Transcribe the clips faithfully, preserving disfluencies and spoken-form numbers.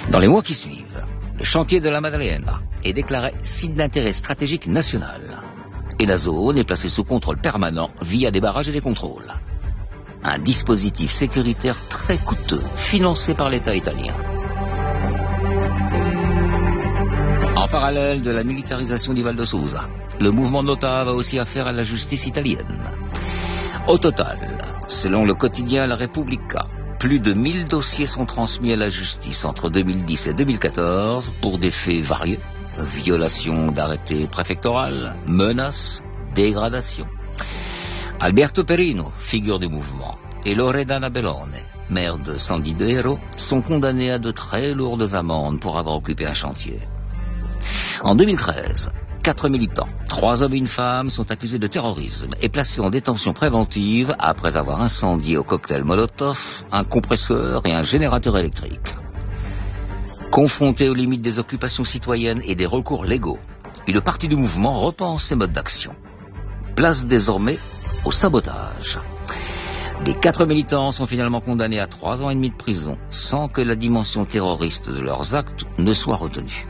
Dans les mois qui suivent, le chantier de la Maddalena est déclaré site d'intérêt stratégique national et la zone est placée sous contrôle permanent via des barrages et des contrôles. Un dispositif sécuritaire très coûteux, financé par l'État italien. En parallèle de la militarisation du Val de Susa, le mouvement Nota va aussi affaire à la justice italienne. Au total, selon le quotidien La Repubblica, plus de mille dossiers sont transmis à la justice entre deux mille dix et deux mille quatorze pour des faits variés. Violation d'arrêtés préfectorales, menaces, dégradations. Alberto Perino, figure du mouvement, et Loredana Bellone, maire de San Didero, sont condamnés à de très lourdes amendes pour avoir occupé un chantier. En deux mille treize, quatre militants, trois hommes et une femme, sont accusés de terrorisme et placés en détention préventive après avoir incendié au cocktail Molotov un compresseur et un générateur électrique. Confronté aux limites des occupations citoyennes et des recours légaux, une partie du mouvement repense ses modes d'action. Place désormais au sabotage. Les quatre militants sont finalement condamnés à trois ans et demi de prison sans que la dimension terroriste de leurs actes ne soit retenue.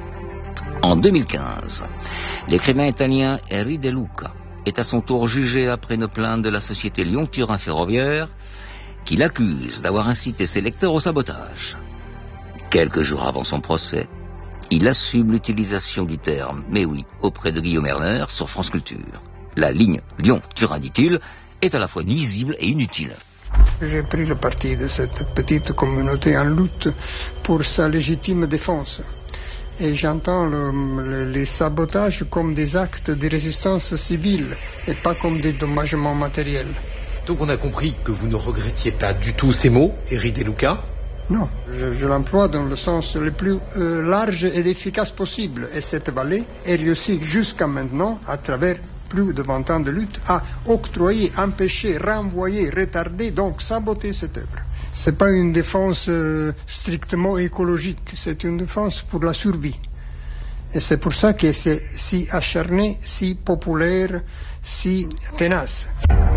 En deux mille quinze, l'écrivain italien Henri De Luca est à son tour jugé après une plainte de la société Lyon-Turin Ferroviaire qui l'accuse d'avoir incité ses lecteurs au sabotage. Quelques jours avant son procès, il assume l'utilisation du terme « mais oui » auprès de Guillaume Erner sur France Culture. La ligne Lyon-Turin, dit-il, est à la fois nuisible et inutile. J'ai pris le parti de cette petite communauté en lutte pour sa légitime défense. Et j'entends le, le, les sabotages comme des actes de résistance civile et pas comme des dommagements matériels. Donc on a compris que vous ne regrettiez pas du tout ces mots, Henri De Luca? Non, je, je l'emploie dans le sens le plus euh, large et efficace possible. Et cette vallée est réussie jusqu'à maintenant, à travers plus de vingt ans de lutte, à octroyer, empêcher, renvoyer, retarder, donc saboter cette œuvre. Ce n'est pas une défense euh, strictement écologique, c'est une défense pour la survie. Et c'est pour ça que c'est si acharné, si populaire, si tenace.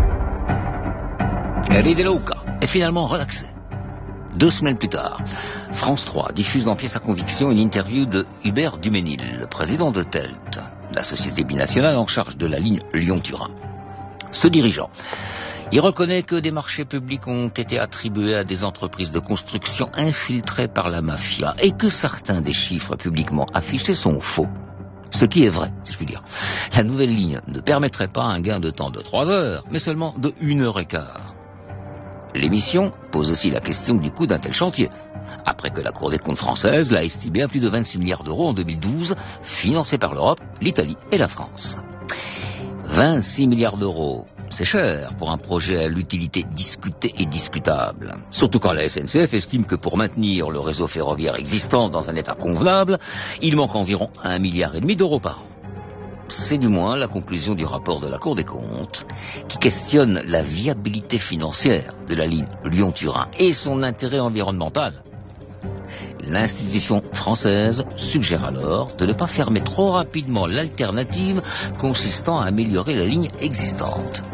Henri De Luca est finalement relaxé. Deux semaines plus tard, France trois diffuse en pièce à conviction une interview de Hubert Duménil, le président de Telt, la société binationale en charge de la ligne Lyon-Turin. Ce dirigeant, il reconnaît que des marchés publics ont été attribués à des entreprises de construction infiltrées par la mafia et que certains des chiffres publiquement affichés sont faux. Ce qui est vrai, si je puis dire. La nouvelle ligne ne permettrait pas un gain de temps de trois heures, mais seulement de une heure et quart. L'émission pose aussi la question du coût d'un tel chantier, après que la Cour des comptes française l'a estimé à plus de vingt-six milliards d'euros en deux mille douze, financé par l'Europe, l'Italie et la France. vingt-six milliards d'euros, c'est cher pour un projet à l'utilité discutée et discutable. Surtout quand la S N C F estime que pour maintenir le réseau ferroviaire existant dans un état convenable, il manque environ un milliard et demi d'euros par an. C'est du moins la conclusion du rapport de la Cour des comptes, qui questionne la viabilité financière de la ligne Lyon-Turin et son intérêt environnemental. L'institution française suggère alors de ne pas fermer trop rapidement l'alternative consistant à améliorer la ligne existante.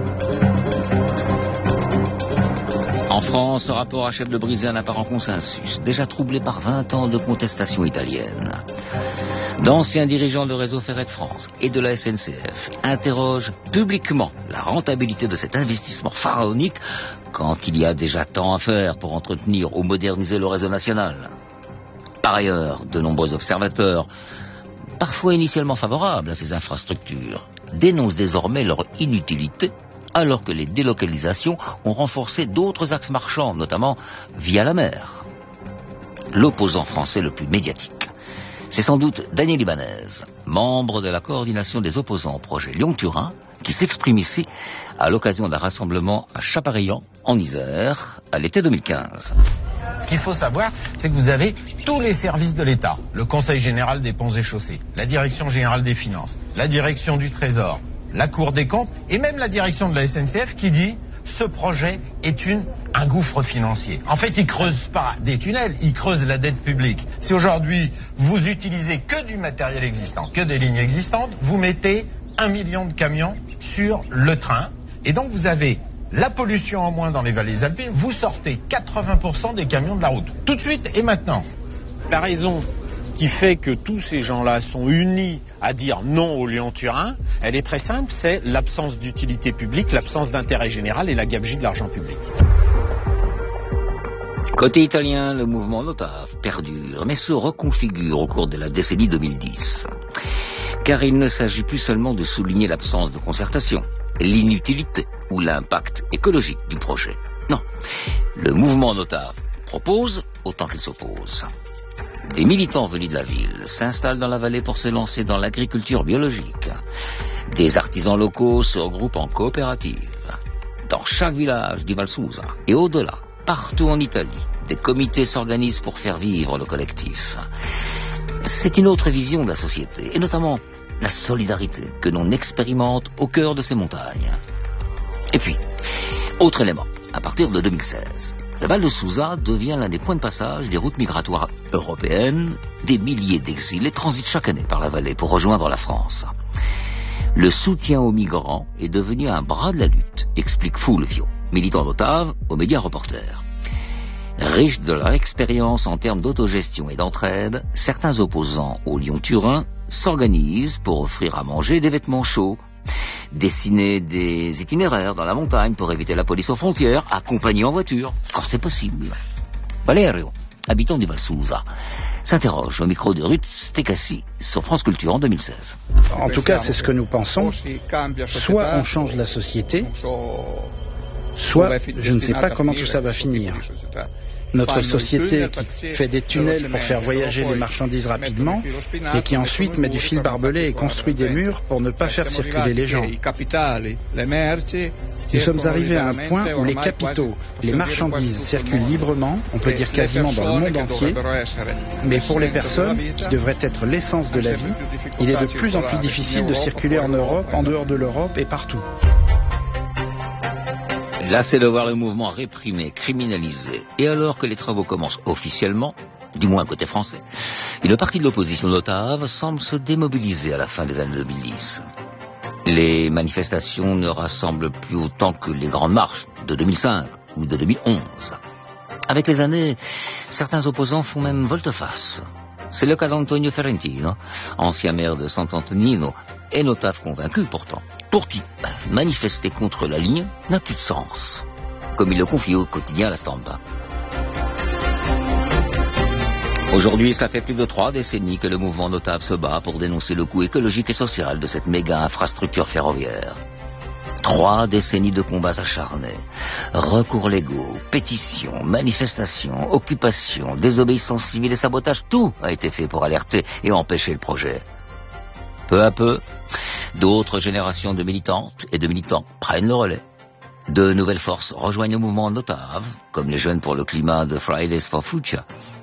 En France, ce rapport achève de briser un apparent consensus, déjà troublé par vingt ans de contestation italienne. D'anciens dirigeants de Réseau Ferré de France et de la S N C F interrogent publiquement la rentabilité de cet investissement pharaonique quand il y a déjà tant à faire pour entretenir ou moderniser le réseau national. Par ailleurs, de nombreux observateurs, parfois initialement favorables à ces infrastructures, dénoncent désormais leur inutilité alors que les délocalisations ont renforcé d'autres axes marchands, notamment via la mer. L'opposant français le plus médiatique, c'est sans doute Daniel Ibanez, membre de la coordination des opposants au projet Lyon-Turin, qui s'exprime ici à l'occasion d'un rassemblement à Chaparillan, en Isère, à l'été deux mille quinze. Ce qu'il faut savoir, c'est que vous avez tous les services de l'État, le Conseil général des ponts et chaussées, la Direction générale des finances, la Direction du Trésor, la Cour des comptes et même la direction de la S N C F qui dit ce projet est une, un gouffre financier. En fait, il creuse pas des tunnels, il creuse la dette publique. Si aujourd'hui, vous utilisez que du matériel existant, que des lignes existantes, vous mettez un million de camions sur le train. Et donc, vous avez la pollution en moins dans les vallées alpines. Vous sortez quatre-vingts pour cent des camions de la route. Tout de suite et maintenant. La raison qui fait que tous ces gens-là sont unis à dire non au Lyon-Turin, elle est très simple, c'est l'absence d'utilité publique, l'absence d'intérêt général et la gabegie de l'argent public. Côté italien, le mouvement Notave perdure, mais se reconfigure au cours de la décennie deux mille dix. Car il ne s'agit plus seulement de souligner l'absence de concertation, l'inutilité ou l'impact écologique du projet. Non, le mouvement Notave propose autant qu'il s'oppose. Des militants venus de la ville s'installent dans la vallée pour se lancer dans l'agriculture biologique. Des artisans locaux se regroupent en coopérative. Dans chaque village du Val Susa et au-delà, partout en Italie, des comités s'organisent pour faire vivre le collectif. C'est une autre vision de la société, et notamment la solidarité que l'on expérimente au cœur de ces montagnes. Et puis, autre élément, à partir de deux mille seize, le Val de Susa devient l'un des points de passage des routes migratoires européennes. Des milliers d'exilés transitent chaque année par la vallée pour rejoindre la France. Le soutien aux migrants est devenu un bras de la lutte, explique Fulvio, militant Notave, aux médias reporters. Riches de leur expérience en termes d'autogestion et d'entraide, certains opposants au Lyon-Turin s'organisent pour offrir à manger des vêtements chauds, dessiner des itinéraires dans la montagne pour éviter la police aux frontières, accompagner en voiture, quand c'est possible. Valerio, habitant du Val Susa, s'interroge au micro de Ruth Stekassi sur France Culture en deux mille seize. En tout cas, c'est ce que nous pensons. Soit on change la société, soit je ne sais pas comment tout ça va finir. Notre société qui fait des tunnels pour faire voyager les marchandises rapidement et qui ensuite met du fil barbelé et construit des murs pour ne pas faire circuler les gens. Nous sommes arrivés à un point où les capitaux, les marchandises circulent librement, on peut dire quasiment dans le monde entier, mais pour les personnes, qui devraient être l'essence de la vie, il est de plus en plus difficile de circuler en Europe, en dehors de l'Europe et partout. Là, c'est de voir le mouvement réprimé, criminalisé. Et alors que les travaux commencent officiellement, du moins côté français, et le parti de l'opposition Notave semble se démobiliser à la fin des années deux mille dix. Les manifestations ne rassemblent plus autant que les grandes marches de deux mille cinq ou de deux mille onze. Avec les années, certains opposants font même volte-face. C'est le cas d'Antonio Ferrentino, ancien maire de Sant'Antonino, et Notave convaincu pourtant, pour qui ben, manifester contre la ligne n'a plus de sens, comme il le confie au quotidien La Stampa. Aujourd'hui, cela fait plus de trois décennies que le mouvement Notave se bat pour dénoncer le coût écologique et social de cette méga infrastructure ferroviaire. Trois décennies de combats acharnés, recours légaux, pétitions, manifestations, occupations, désobéissance civile et sabotage, tout a été fait pour alerter et empêcher le projet. Peu à peu, d'autres générations de militantes et de militants prennent le relais. De nouvelles forces rejoignent le mouvement Notave, comme les jeunes pour le climat de Fridays for Future.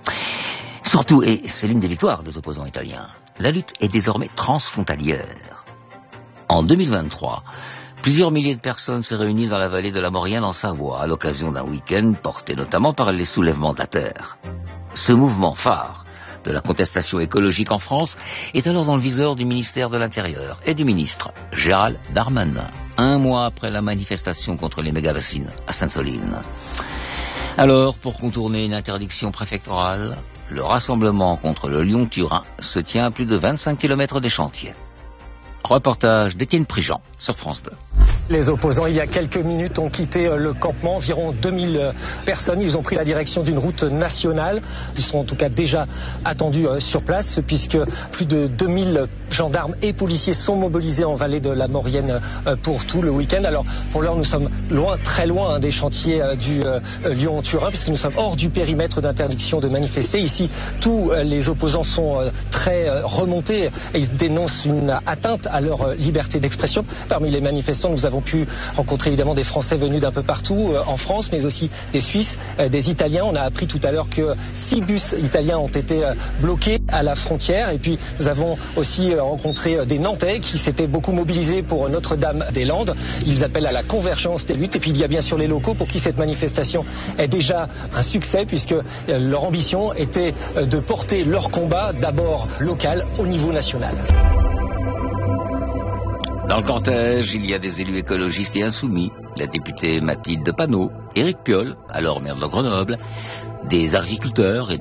Surtout, et c'est l'une des victoires des opposants italiens, la lutte est désormais transfrontalière. En deux mille vingt-trois, plusieurs milliers de personnes se réunissent dans la vallée de la Maurienne en Savoie à l'occasion d'un week-end porté notamment par les soulèvements de la terre. Ce mouvement phare de la contestation écologique en France est alors dans le viseur du ministère de l'Intérieur et du ministre Gérald Darmanin, un mois après la manifestation contre les méga-bassines à Sainte-Soline. Alors, pour contourner une interdiction préfectorale, le rassemblement contre le Lyon-Turin se tient à plus de vingt-cinq kilomètres des chantiers. Reportage d'Étienne Prigent sur France deux. Les opposants, il y a quelques minutes, ont quitté le campement. Environ deux mille personnes. Ils ont pris la direction d'une route nationale. Ils sont en tout cas déjà attendus sur place puisque plus de deux mille gendarmes et policiers sont mobilisés en vallée de la Maurienne pour tout le week-end. Alors pour l'heure, nous sommes loin, très loin hein, des chantiers du euh, Lyon-Turin puisque nous sommes hors du périmètre d'interdiction de manifester. Ici, tous les opposants sont euh, très euh, remontés et ils dénoncent une atteinte à leur euh, liberté d'expression. Parmi les manifestants, nous avons pu rencontrer évidemment des Français venus d'un peu partout euh, en France, mais aussi des Suisses, euh, des Italiens. On a appris tout à l'heure que six bus italiens ont été euh, bloqués à la frontière. Et puis nous avons aussi euh, rencontré euh, des Nantais qui s'étaient beaucoup mobilisés pour Notre-Dame-des-Landes. Ils appellent à la convergence des luttes. Et puis il y a bien sûr les locaux pour qui cette manifestation est déjà un succès puisque euh, leur ambition était euh, de porter leur combat d'abord local au niveau national. Dans le cortège, il y a des élus écologistes et insoumis, la députée Mathilde Panot, Éric Piolle, alors maire de Grenoble, des agriculteurs et